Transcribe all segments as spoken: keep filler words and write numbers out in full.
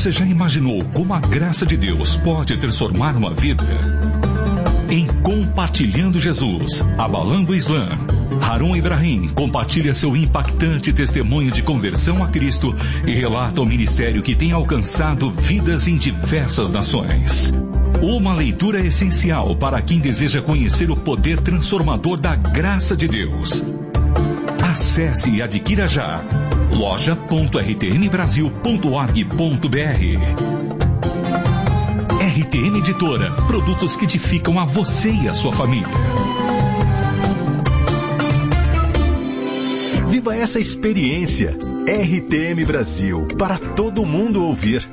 Você já imaginou como a graça de Deus pode transformar uma vida? Em Compartilhando Jesus, Abalando o Islã, Harun Ibrahim compartilha seu impactante testemunho de conversão a Cristo e relata o ministério que tem alcançado vidas em diversas nações. Uma leitura essencial para quem deseja conhecer o poder transformador da graça de Deus. Acesse e adquira já loja ponto r t m brasil ponto org ponto b r. R T M Editora, produtos que edificam a você e a sua família. Viva essa experiência. R T M Brasil, para todo mundo ouvir.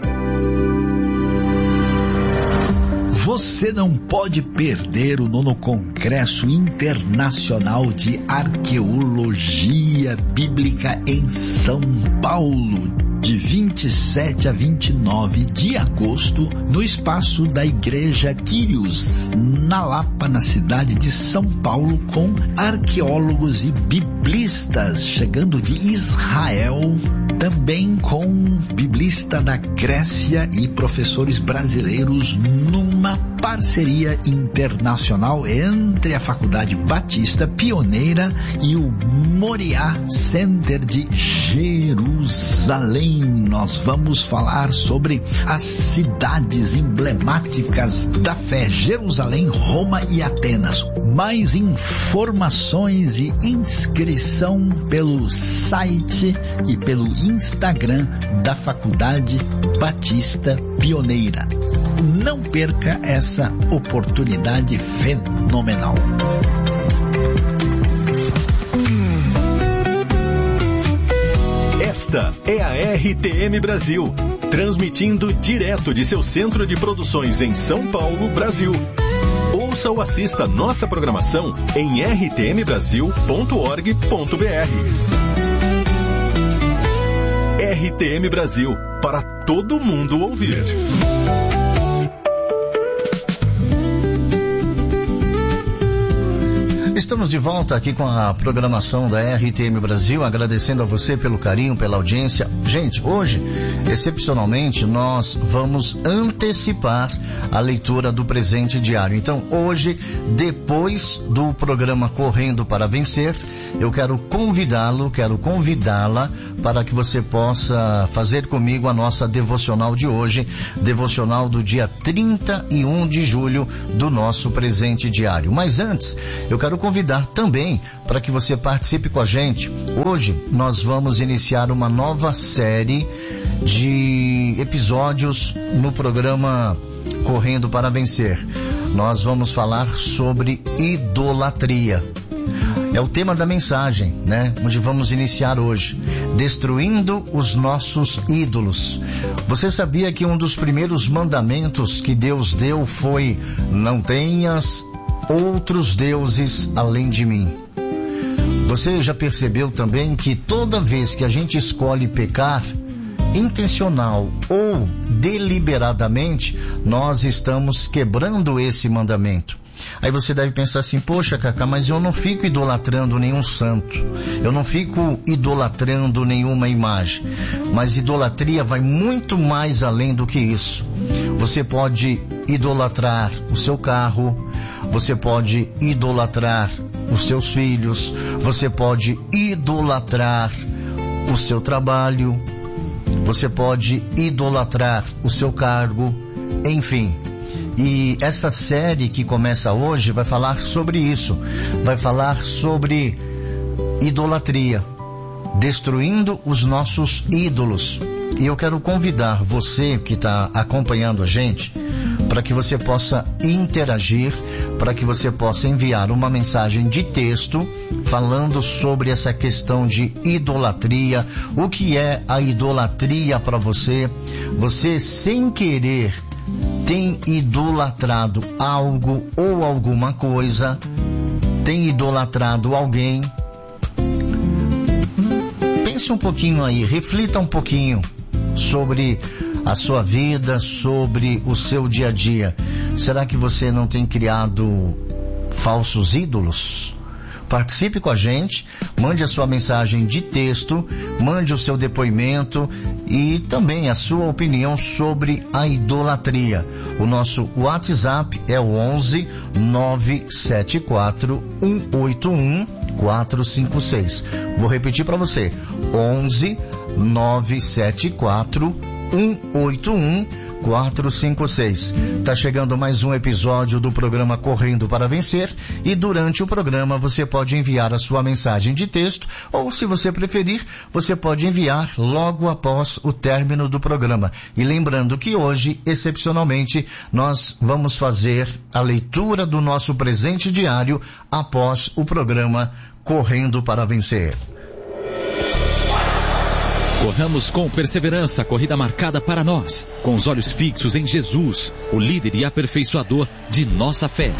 Você não pode perder o nono Congresso Internacional de Arqueologia Bíblica em São Paulo, de vinte e sete a vinte e nove de agosto, no espaço da Igreja Quírios, na Lapa, na cidade de São Paulo, com arqueólogos e biblistas chegando de Israel, também com biblista da Grécia e professores brasileiros, numa parceria internacional entre a Faculdade Batista Pioneira e o Moriá Center de Jerusalém. Nós vamos falar sobre as cidades emblemáticas da fé: Jerusalém, Roma e Atenas. Mais informações e inscrição pelo site e pelo Instagram da Faculdade Batista Pioneira. Não perca essa oportunidade fenomenal. Esta é a R T M Brasil, transmitindo direto de seu centro de produções em São Paulo, Brasil. Ouça ou assista nossa programação em r t m brasil ponto org ponto b r. R T M Brasil, para todo mundo ouvir. Estamos de volta aqui com a programação da R T M Brasil, agradecendo a você pelo carinho, pela audiência. Gente, hoje, excepcionalmente, nós vamos antecipar a leitura do presente diário. Então, hoje, depois do programa Correndo para Vencer, eu quero convidá-lo, quero convidá-la para que você possa fazer comigo a nossa devocional de hoje, devocional do dia trinta e um de julho do nosso presente diário. Mas antes, eu quero convidar também para que você participe com a gente. Hoje nós vamos iniciar uma nova série de episódios no programa Correndo para Vencer. Nós vamos falar sobre idolatria. É o tema da mensagem, né? Onde vamos iniciar hoje. Destruindo os nossos ídolos. Você sabia que um dos primeiros mandamentos que Deus deu foi: não tenhas outros deuses além de mim? Você já percebeu também que toda vez que a gente escolhe pecar, intencional ou deliberadamente, nós estamos quebrando esse mandamento. Aí você deve pensar assim: poxa, Cacá, mas eu não fico idolatrando nenhum santo, eu não fico idolatrando nenhuma imagem. Mas idolatria vai muito mais além do que isso. Você pode idolatrar o seu carro, você pode idolatrar os seus filhos, você pode idolatrar o seu trabalho, você pode idolatrar o seu cargo, enfim. E essa série que começa hoje vai falar sobre isso, vai falar sobre idolatria, destruindo os nossos ídolos. E eu quero convidar você que está acompanhando a gente para que você possa interagir, para que você possa enviar uma mensagem de texto falando sobre essa questão de idolatria. O que é a idolatria para você? Você, sem querer, tem idolatrado algo ou alguma coisa? Tem idolatrado alguém? Pense um pouquinho aí, reflita um pouquinho sobre a sua vida, sobre o seu dia a dia. Será que você não tem criado falsos ídolos? Participe com a gente, mande a sua mensagem de texto, mande o seu depoimento e também a sua opinião sobre a idolatria. O nosso WhatsApp é o onze nove sete quatro um oito um quatro cinco seis. Vou repetir para você, onze nove sete quatro um oito um quatro cinco seis. Tá chegando mais um episódio do programa Correndo para Vencer e durante o programa você pode enviar a sua mensagem de texto ou, se você preferir, você pode enviar logo após o término do programa. E lembrando que hoje, excepcionalmente, nós vamos fazer a leitura do nosso presente diário após o programa Correndo para Vencer. Corramos com perseverança a corrida marcada para nós, com os olhos fixos em Jesus, o líder e aperfeiçoador de nossa fé.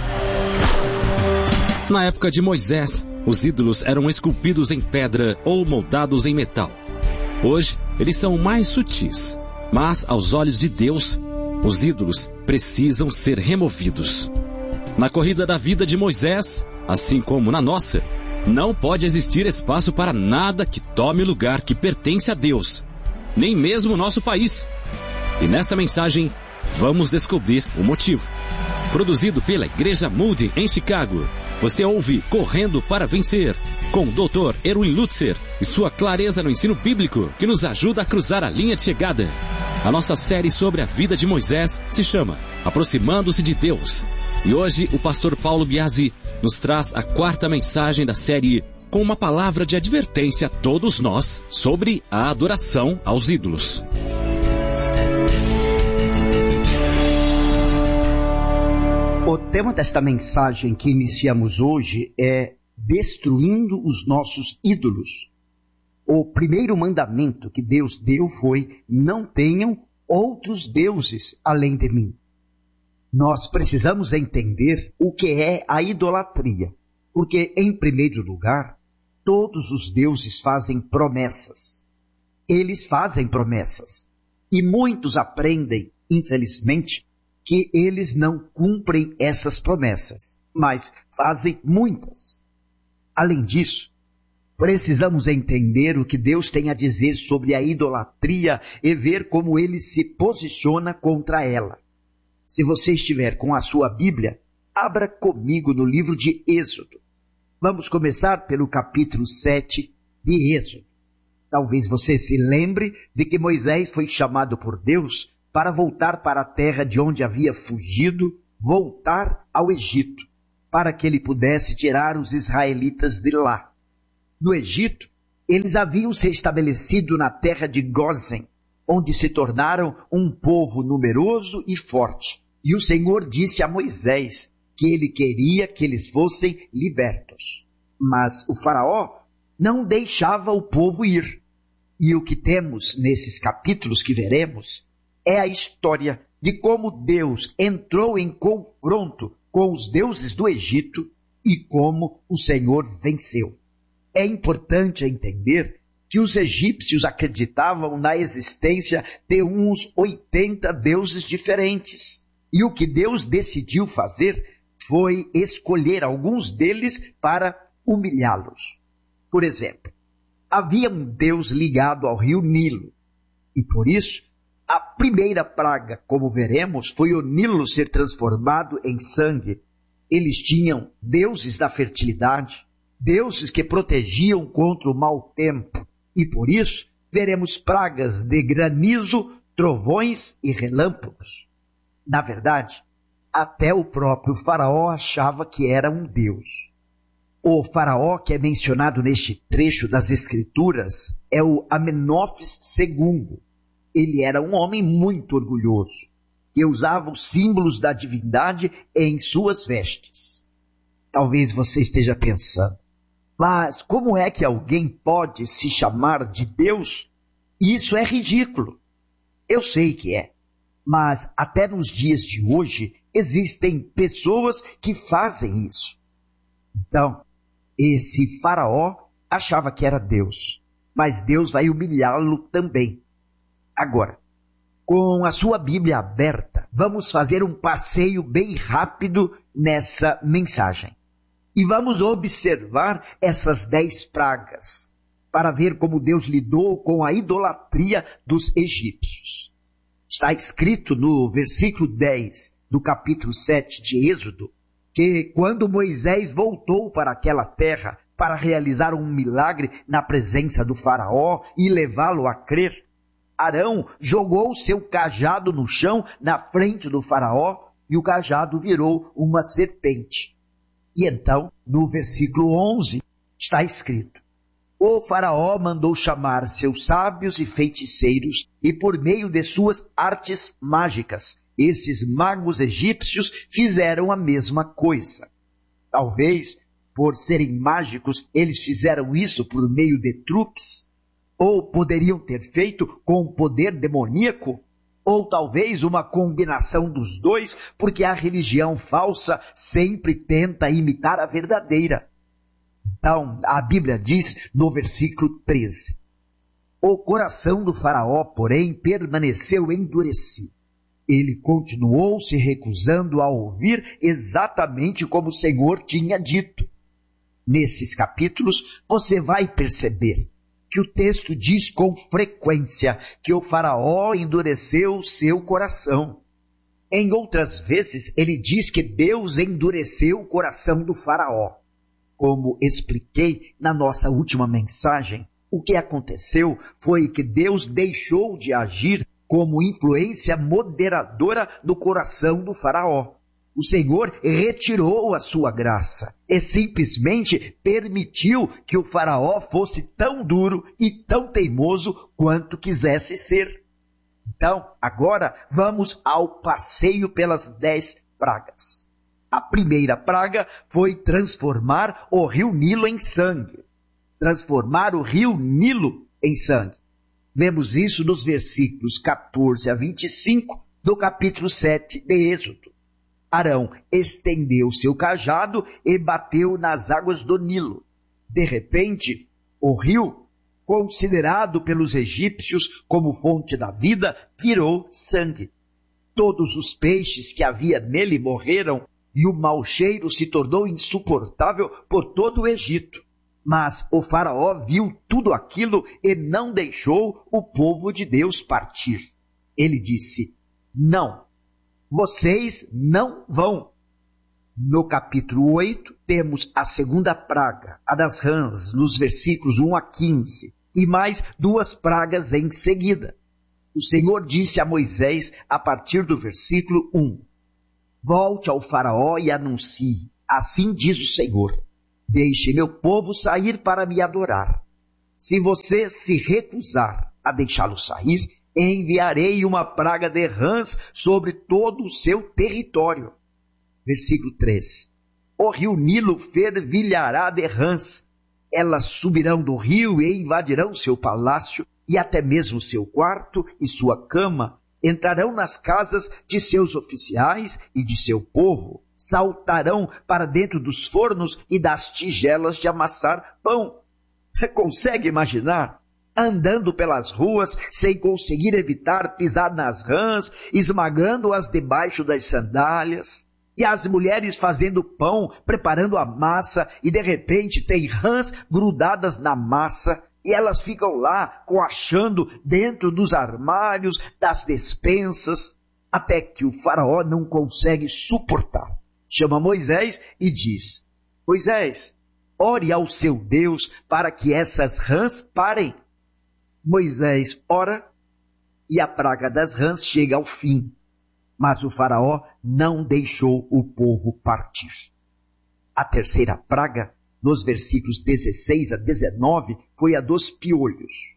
Na época de Moisés, os ídolos eram esculpidos em pedra ou moldados em metal. Hoje, eles são mais sutis, mas aos olhos de Deus, os ídolos precisam ser removidos. Na corrida da vida de Moisés, assim como na nossa, não pode existir espaço para nada que tome o lugar que pertence a Deus, nem mesmo o nosso país. E nesta mensagem, vamos descobrir o motivo. Produzido pela Igreja Moody em Chicago, você ouve Correndo para Vencer, com o doutor Erwin Lutzer e sua clareza no ensino bíblico que nos ajuda a cruzar a linha de chegada. A nossa série sobre a vida de Moisés se chama Aproximando-se de Deus. E hoje o pastor Paulo Biasi nos traz a quarta mensagem da série com uma palavra de advertência a todos nós sobre a adoração aos ídolos. O tema desta mensagem que iniciamos hoje é Destruindo os nossos ídolos. O primeiro mandamento que Deus deu foi: não tenham outros deuses além de mim. Nós precisamos entender o que é a idolatria, porque, em primeiro lugar, todos os deuses fazem promessas. Eles fazem promessas. E muitos aprendem, infelizmente, que eles não cumprem essas promessas, mas fazem muitas. Além disso, precisamos entender o que Deus tem a dizer sobre a idolatria e ver como ele se posiciona contra ela. Se você estiver com a sua Bíblia, abra comigo no livro de Êxodo. Vamos começar pelo capítulo sete de Êxodo. Talvez você se lembre de que Moisés foi chamado por Deus para voltar para a terra de onde havia fugido, voltar ao Egito, para que ele pudesse tirar os israelitas de lá. No Egito, eles haviam se estabelecido na terra de Gósen, onde se tornaram um povo numeroso e forte. E o Senhor disse a Moisés que ele queria que eles fossem libertos. Mas o faraó não deixava o povo ir. E o que temos nesses capítulos que veremos é a história de como Deus entrou em confronto com os deuses do Egito e como o Senhor venceu. É importante entender que os egípcios acreditavam na existência de uns oitenta deuses diferentes. E o que Deus decidiu fazer foi escolher alguns deles para humilhá-los. Por exemplo, havia um deus ligado ao rio Nilo. E por isso, a primeira praga, como veremos, foi o Nilo ser transformado em sangue. Eles tinham deuses da fertilidade, deuses que protegiam contra o mau tempo. E por isso, veremos pragas de granizo, trovões e relâmpagos. Na verdade, até o próprio faraó achava que era um deus. O faraó que é mencionado neste trecho das Escrituras é o Amenófis segundo. Ele era um homem muito orgulhoso, que usava os símbolos da divindade em suas vestes. Talvez você esteja pensando, mas como é que alguém pode se chamar de Deus? Isso é ridículo. Eu sei que é, mas até nos dias de hoje existem pessoas que fazem isso. Então, esse faraó achava que era Deus, mas Deus vai humilhá-lo também. Agora, com a sua Bíblia aberta, vamos fazer um passeio bem rápido nessa mensagem. E vamos observar essas dez pragas, para ver como Deus lidou com a idolatria dos egípcios. Está escrito no versículo dez do capítulo sete de Êxodo, que quando Moisés voltou para aquela terra para realizar um milagre na presença do faraó e levá-lo a crer, Arão jogou seu cajado no chão na frente do faraó e o cajado virou uma serpente. E então, no versículo onze, está escrito: o faraó mandou chamar seus sábios e feiticeiros e por meio de suas artes mágicas, esses magos egípcios fizeram a mesma coisa. Talvez, por serem mágicos, eles fizeram isso por meio de truques, ou poderiam ter feito com poder demoníaco, ou talvez uma combinação dos dois, porque a religião falsa sempre tenta imitar a verdadeira. Então, a Bíblia diz no versículo treze, o coração do faraó, porém, permaneceu endurecido. Ele continuou se recusando a ouvir exatamente como o Senhor tinha dito. Nesses capítulos, você vai perceber que o texto diz com frequência que o faraó endureceu seu coração. Em outras vezes, ele diz que Deus endureceu o coração do faraó. Como expliquei na nossa última mensagem, o que aconteceu foi que Deus deixou de agir como influência moderadora do coração do faraó. O Senhor retirou a sua graça e simplesmente permitiu que o faraó fosse tão duro e tão teimoso quanto quisesse ser. Então, agora vamos ao passeio pelas dez pragas. A primeira praga foi transformar o rio Nilo em sangue. Transformar o rio Nilo em sangue. Vemos isso nos versículos quatorze a vinte e cinco do capítulo sete de Êxodo. Arão estendeu seu cajado e bateu nas águas do Nilo. De repente, o rio, considerado pelos egípcios como fonte da vida, virou sangue. Todos os peixes que havia nele morreram e o mau cheiro se tornou insuportável por todo o Egito. Mas o faraó viu tudo aquilo e não deixou o povo de Deus partir. Ele disse: não, vocês não vão. No capítulo oito, temos a segunda praga, a das rãs, nos versículos um a quinze, e mais duas pragas em seguida. O Senhor disse a Moisés, a partir do versículo um, volte ao faraó e anuncie, assim diz o Senhor, deixe meu povo sair para me adorar. Se você se recusar a deixá-lo sair, enviarei uma praga de rãs sobre todo o seu território. Versículo três. O rio Nilo fervilhará de rãs. Elas subirão do rio e invadirão seu palácio e até mesmo seu quarto e sua cama. Entrarão nas casas de seus oficiais e de seu povo. Saltarão para dentro dos fornos e das tigelas de amassar pão. Consegue imaginar? Andando pelas ruas sem conseguir evitar pisar nas rãs, esmagando-as debaixo das sandálias. E as mulheres fazendo pão, preparando a massa, e de repente tem rãs grudadas na massa, e elas ficam lá coachando dentro dos armários, das despensas, até que o faraó não consegue suportar. Chama Moisés e diz: Moisés, ore ao seu Deus para que essas rãs parem. Moisés ora e a praga das rãs chega ao fim. Mas o faraó não deixou o povo partir. A terceira praga, nos versículos dezesseis a dezenove, foi a dos piolhos.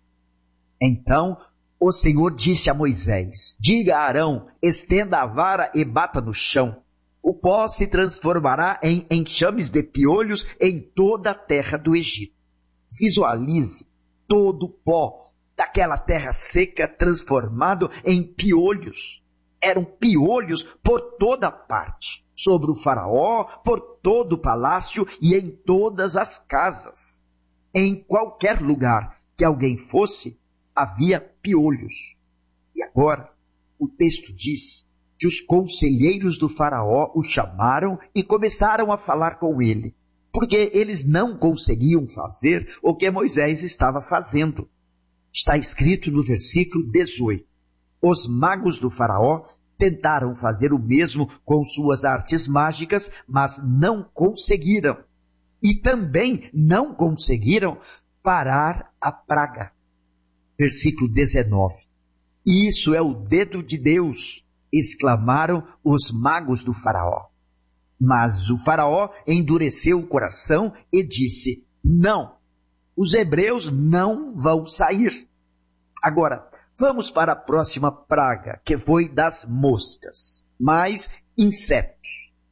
Então o Senhor disse a Moisés: diga a Arão, estenda a vara e bata no chão. O pó se transformará em enxames de piolhos em toda a terra do Egito. Visualize todo o pó daquela terra seca transformado em piolhos. Eram piolhos por toda parte, sobre o faraó, por todo o palácio e em todas as casas. Em qualquer lugar que alguém fosse, havia piolhos. E agora, o texto diz que os conselheiros do faraó o chamaram e começaram a falar com ele. porque eles não conseguiam fazer o que Moisés estava fazendo. Está escrito no versículo dezoito. Os magos do faraó tentaram fazer o mesmo com suas artes mágicas, mas não conseguiram. E também não conseguiram parar a praga. Versículo dezenove. Isso é o dedo de Deus, exclamaram os magos do faraó. Mas o faraó endureceu o coração e disse, não, os hebreus não vão sair. Agora, vamos para a próxima praga, que foi das moscas, mais insetos.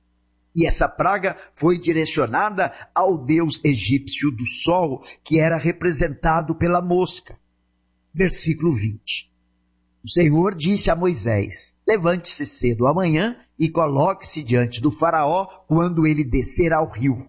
E essa praga foi direcionada ao deus egípcio do sol, que era representado pela mosca. Versículo vinte. O Senhor disse a Moisés, levante-se cedo amanhã e coloque-se diante do faraó quando ele descer ao rio.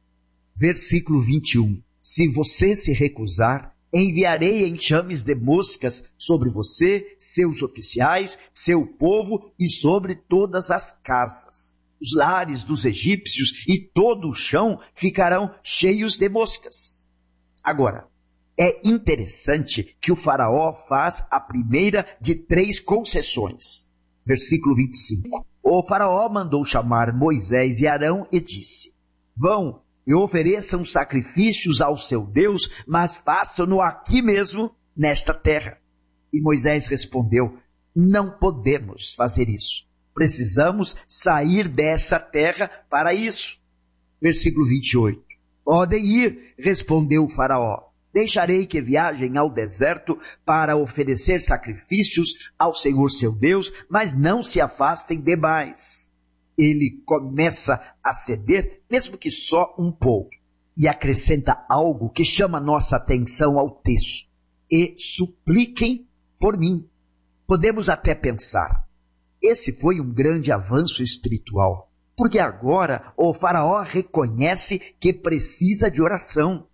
Versículo vinte e um. Se você se recusar, enviarei enxames de moscas sobre você, seus oficiais, seu povo e sobre todas as casas. Os lares dos egípcios e todo o chão ficarão cheios de moscas. Agora, é interessante que o faraó faz a primeira de três concessões. Versículo vinte e cinco. O faraó mandou chamar Moisés e Arão e disse, vão e ofereçam sacrifícios ao seu Deus, mas façam-no aqui mesmo, nesta terra. E Moisés respondeu, não podemos fazer isso. Precisamos sair dessa terra para isso. Versículo vinte e oito. Podem ir, respondeu o faraó. Deixarei que viajem ao deserto para oferecer sacrifícios ao Senhor seu Deus, mas não se afastem demais. Ele começa a ceder, mesmo que só um pouco, e acrescenta algo que chama nossa atenção ao texto. E supliquem por mim. Podemos até pensar, esse foi um grande avanço espiritual, porque agora o faraó reconhece que precisa de oração.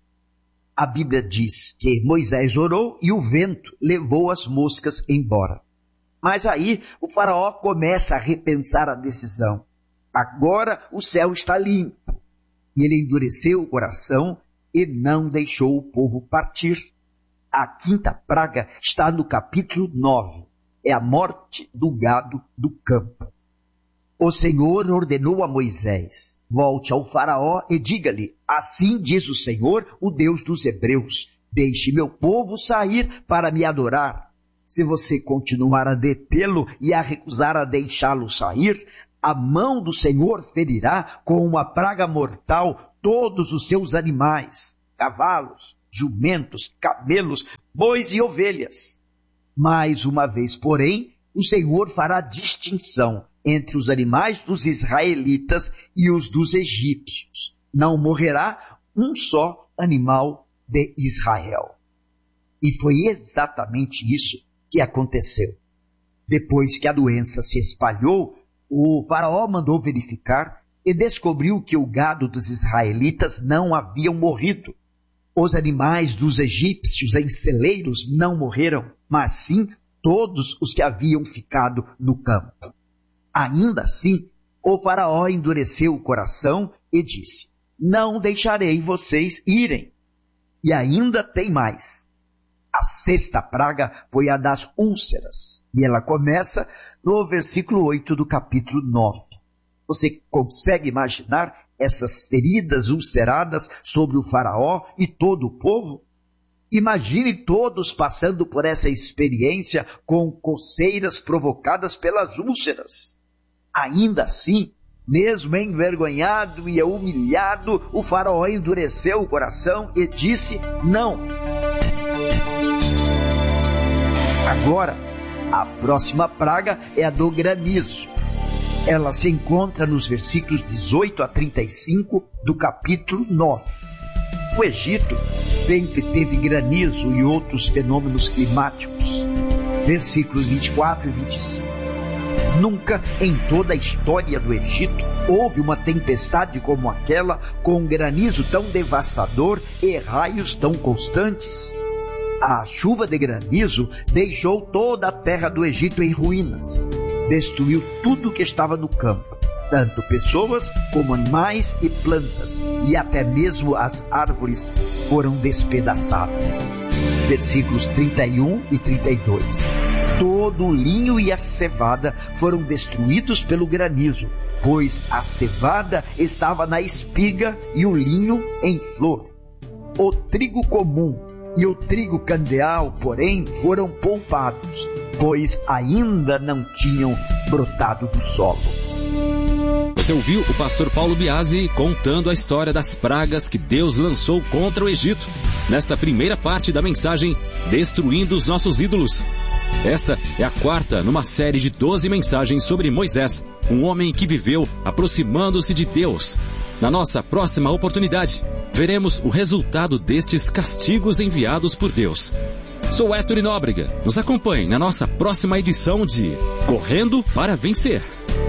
A Bíblia diz que Moisés orou e o vento levou as moscas embora. Mas aí o faraó começa a repensar a decisão. Agora o céu está limpo. E ele endureceu o coração e não deixou o povo partir. A quinta praga está no capítulo nove. É a morte do gado do campo. O Senhor ordenou a Moisés, volte ao faraó e diga-lhe, assim diz o Senhor, o Deus dos hebreus, deixe meu povo sair para me adorar. Se você continuar a detê-lo e a recusar a deixá-lo sair, a mão do Senhor ferirá com uma praga mortal todos os seus animais, cavalos, jumentos, camelos, bois e ovelhas. Mais uma vez, porém, o Senhor fará distinção entre os animais dos israelitas e os dos egípcios. Não morrerá um só animal de Israel. E foi exatamente isso que aconteceu. Depois que a doença se espalhou, o faraó mandou verificar e descobriu que o gado dos israelitas não haviam morrido. Os animais dos egípcios em celeiros não morreram, mas sim todos os que haviam ficado no campo. Ainda assim, o faraó endureceu o coração e disse, não deixarei vocês irem. E ainda tem mais. A sexta praga foi a das úlceras, e ela começa no versículo oito do capítulo nove. Você consegue imaginar essas feridas ulceradas sobre o faraó e todo o povo? Imagine todos passando por essa experiência com coceiras provocadas pelas úlceras. Ainda assim, mesmo envergonhado e humilhado, o faraó endureceu o coração e disse não. Agora, a próxima praga é a do granizo. Ela se encontra nos versículos dezoito a trinta e cinco do capítulo nove. O Egito sempre teve granizo e outros fenômenos climáticos. Versículos vinte e quatro e vinte e cinco. Nunca em toda a história do Egito houve uma tempestade como aquela, com um granizo tão devastador e raios tão constantes. A chuva de granizo deixou toda a terra do Egito em ruínas. Destruiu tudo que estava no campo. tanto pessoas como animais e plantas, e até mesmo as árvores foram despedaçadas. Versículos trinta e um e trinta e dois. Todo o linho e a cevada foram destruídos pelo granizo, pois a cevada estava na espiga e o linho em flor. O trigo comum e o trigo candeal, porém, foram poupados, pois ainda não tinham brotado do solo. Você ouviu o pastor Paulo Biasi contando a história das pragas que Deus lançou contra o Egito, nesta primeira parte da mensagem Destruindo os Nossos Ídolos. Esta é a quarta numa série de doze mensagens sobre Moisés, um homem que viveu aproximando-se de Deus. Na nossa próxima oportunidade, veremos o resultado destes castigos enviados por Deus. Sou Héctor Nóbrega. Nos acompanhe na nossa próxima edição de Correndo para Vencer.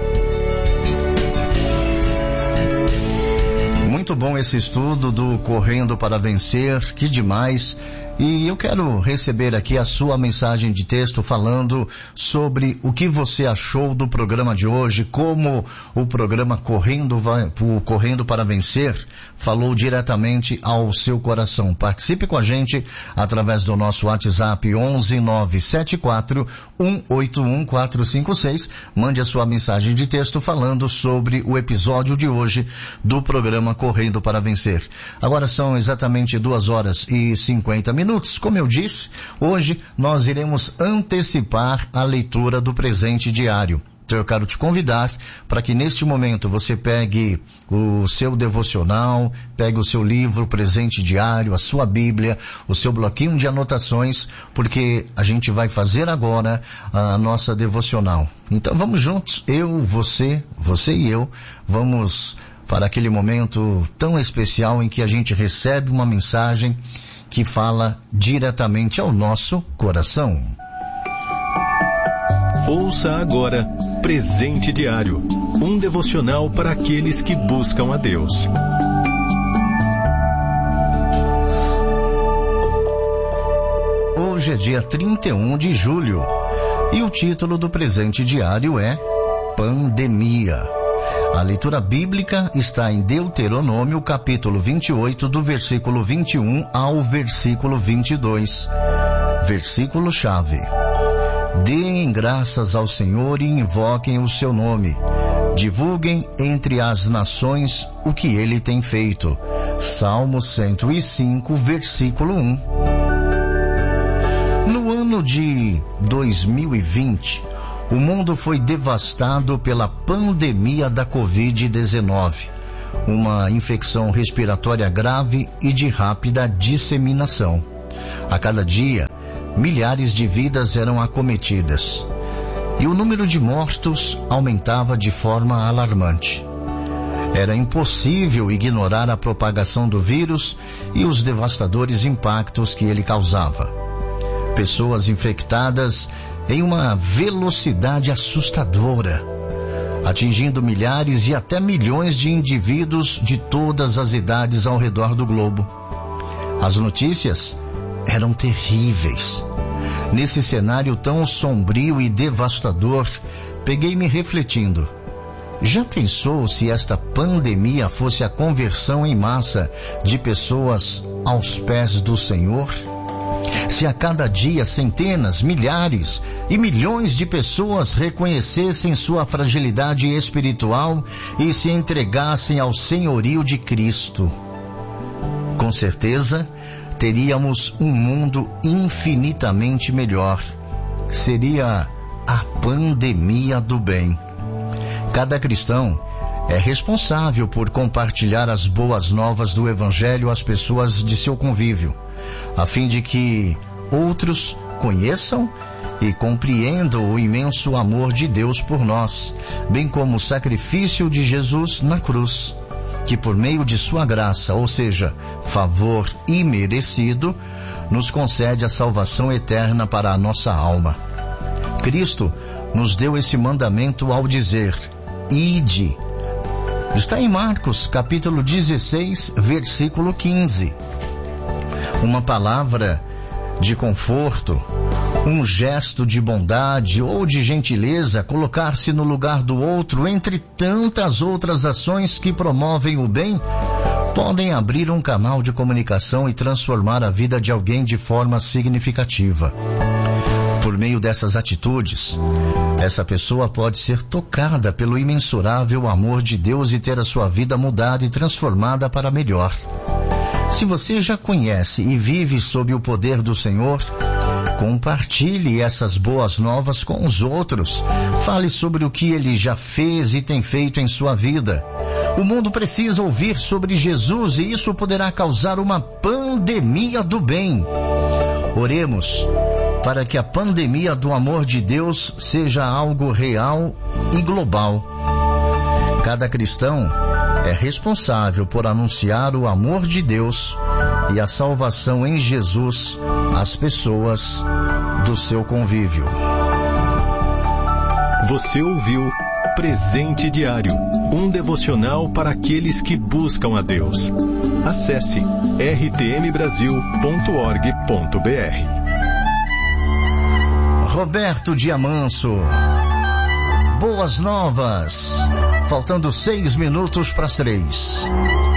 Muito bom esse estudo do Correndo para Vencer, que demais. E eu quero receber aqui a sua mensagem de texto falando sobre o que você achou do programa de hoje, como o programa Correndo, o Correndo para Vencer falou diretamente ao seu coração. Participe com a gente através do nosso WhatsApp onze nove sete quatro um oito um quatro cinco seis. Mande a sua mensagem de texto falando sobre o episódio de hoje do programa Correndo para Vencer. Agora são exatamente duas horas e cinquenta minutos. Minutos. Como eu disse, hoje nós iremos antecipar a leitura do presente diário. Então eu quero te convidar para que neste momento você pegue o seu devocional, pegue o seu livro, presente diário, a sua Bíblia, o seu bloquinho de anotações, porque a gente vai fazer agora a nossa devocional. Então vamos juntos, eu, você, você e eu, vamos para aquele momento tão especial em que a gente recebe uma mensagem que fala diretamente ao nosso coração. Ouça agora Presente Diário, um devocional para aqueles que buscam a Deus. Hoje é dia trinta e um de julho e o título do Presente Diário é Pandemia. A leitura bíblica está em Deuteronômio, capítulo vinte e oito, do versículo vinte e um ao versículo vinte e dois. Versículo-chave. Deem graças ao Senhor e invoquem o seu nome. Divulguem entre as nações o que ele tem feito. Salmo cento e cinco, versículo um. No ano de dois mil e vinte, o mundo foi devastado pela pandemia da covid dezenove, uma infecção respiratória grave e de rápida disseminação. A cada dia, milhares de vidas eram acometidas e o número de mortos aumentava de forma alarmante. Era impossível ignorar a propagação do vírus e os devastadores impactos que ele causava. Pessoas infectadas em uma velocidade assustadora, atingindo milhares e até milhões de indivíduos de todas as idades ao redor do globo. As notícias eram terríveis. Nesse cenário tão sombrio e devastador, peguei-me refletindo. Já pensou se esta pandemia fosse a conversão em massa de pessoas aos pés do Senhor? Se a cada dia centenas, milhares e milhões de pessoas reconhecessem sua fragilidade espiritual e se entregassem ao senhorio de Cristo, com certeza teríamos um mundo infinitamente melhor. Seria a pandemia do bem. Cada cristão é responsável por compartilhar as boas novas do Evangelho às pessoas de seu convívio, a fim de que outros conheçam e compreendam o imenso amor de Deus por nós, bem como o sacrifício de Jesus na cruz, que por meio de sua graça, ou seja, favor imerecido, nos concede a salvação eterna para a nossa alma. Cristo nos deu esse mandamento ao dizer: Ide. Está em Marcos, capítulo dezesseis, versículo quinze. Uma palavra de conforto, um gesto de bondade ou de gentileza, colocar-se no lugar do outro, entre tantas outras ações que promovem o bem, podem abrir um canal de comunicação e transformar a vida de alguém de forma significativa. Por meio dessas atitudes, essa pessoa pode ser tocada pelo imensurável amor de Deus e ter a sua vida mudada e transformada para melhor. Se você já conhece e vive sob o poder do Senhor, compartilhe essas boas novas com os outros. Fale sobre o que Ele já fez e tem feito em sua vida. O mundo precisa ouvir sobre Jesus e isso poderá causar uma pandemia do bem. Oremos para que a pandemia do amor de Deus seja algo real e global. Cada cristão é responsável por anunciar o amor de Deus e a salvação em Jesus às pessoas do seu convívio. Você ouviu Presente Diário, um devocional para aqueles que buscam a Deus. Acesse r t m brasil ponto org ponto b r. Roberto Diamanso. Boas novas. Faltando seis minutos para as três.